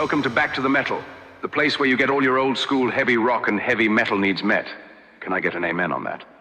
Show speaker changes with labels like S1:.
S1: Welcome to Back to the Metal, the place where you get all your old school heavy rock and heavy metal needs met. Can I get an amen on that?